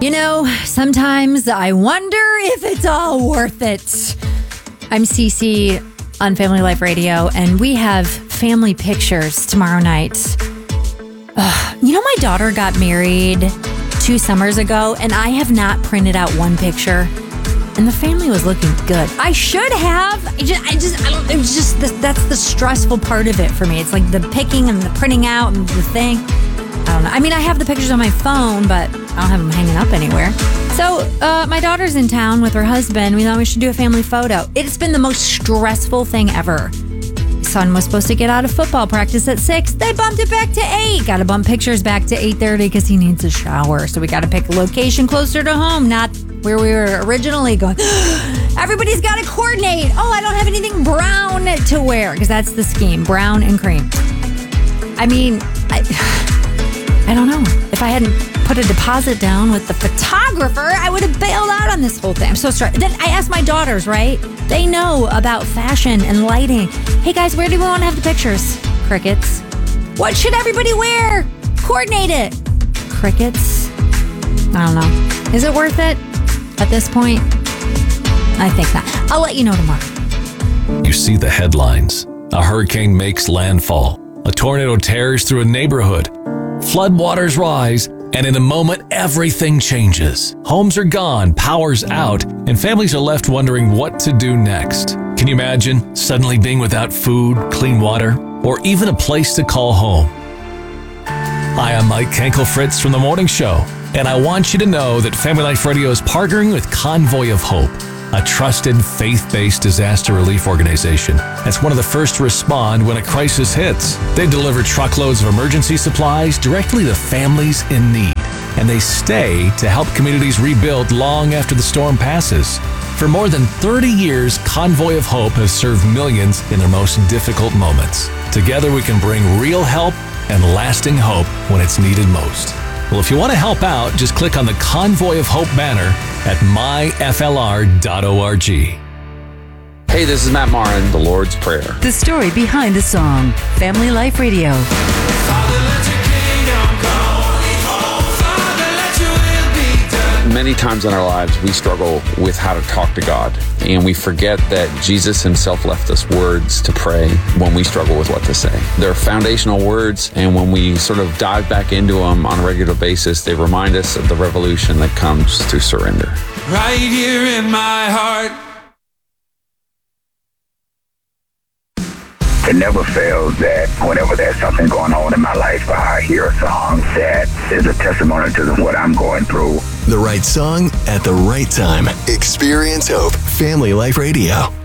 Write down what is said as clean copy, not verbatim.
You know, sometimes I wonder if it's all worth it. I'm Cece on Family Life Radio, and we have family pictures tomorrow night. You know, my daughter got married 2 summers ago, and I have not printed out one picture. And the family was looking good. I should have. That's the stressful part of it for me. It's like the picking and the printing out and the thing. I don't know. I mean, I have the pictures on my phone, but I don't have them hanging up anywhere. So my daughter's in town with her husband. We thought we should do a family photo. It's been the most stressful thing ever. Son was supposed to get out of football practice at 6. They bumped it back to 8. Got to bump pictures back to 8:30 because he needs a shower. So we got to pick a location closer to home, not where we were originally going. Everybody's got to coordinate. Oh, I don't have anything brown to wear because that's the scheme, brown and cream. I mean, I don't know. If I hadn't put a deposit down with the photographer, I would have bailed out on this whole thing. I'm so stressed. Then I asked my daughters, right? They know about fashion and lighting. Hey guys, where do we want to have the pictures? Crickets. What should everybody wear? Coordinate it. Crickets. I don't know. Is it worth it at this point? I think not. I'll let you know tomorrow. You see the headlines. A hurricane makes landfall. A tornado tears through a neighborhood. Floodwaters rise, and in a moment, everything changes. Homes are gone, power's out, and families are left wondering what to do next. Can you imagine suddenly being without food, clean water, or even a place to call home? Hi, I'm Mike Kankel-Fritz from The Morning Show, and I want you to know that Family Life Radio is partnering with Convoy of Hope, a trusted, faith-based disaster relief organization that's one of the first to respond when a crisis hits. They deliver truckloads of emergency supplies directly to families in need, and they stay to help communities rebuild long after the storm passes. For more than 30 years, Convoy of Hope has served millions in their most difficult moments. Together, we can bring real help and lasting hope when it's needed most. Well, if you want to help out, just click on the Convoy of Hope banner at myflr.org. Hey, this is Matt Marin, The Lord's Prayer. The story behind the song, Family Life Radio. Father, let your kingdom come. Father, let your will be done. Many times in our lives, we struggle with how to talk to God, and we forget that Jesus himself left us words to pray when we struggle with what to say. They're foundational words, and when we sort of dive back into them on a regular basis, they remind us of the revolution that comes through surrender. Right here in my heart. It never fails that whenever there's something going on in my life, I hear a song that is a testimony to what I'm going through. The right song at the right time. Experience Hope. Family Life Radio.